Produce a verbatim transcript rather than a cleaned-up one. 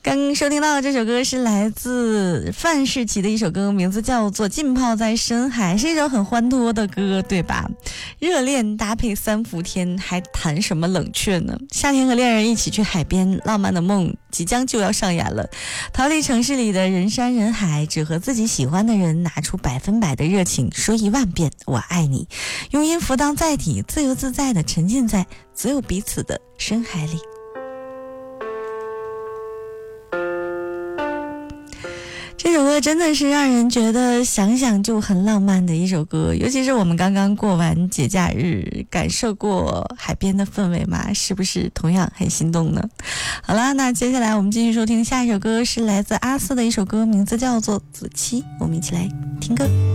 刚刚收听到的这首歌是来自范世琦的一首歌，名字叫做《浸泡在深海》，是一首很欢脱的歌，对吧？热恋搭配三伏天，还谈什么冷却呢？夏天和恋人一起去海边，浪漫的梦即将就要上演了。逃离城市里的人山人海，只和自己喜欢的人拿出百分百的热情，说一万遍我爱你，用音符当载体，自由自在地沉浸在只有彼此的深海里。这首歌真的是让人觉得想想就很浪漫的一首歌，尤其是我们刚刚过完节假日，感受过海边的氛围嘛，是不是同样很心动呢？好啦，那接下来我们继续收听下一首歌，是来自阿四的一首歌，名字叫做《子期》，我们一起来听歌。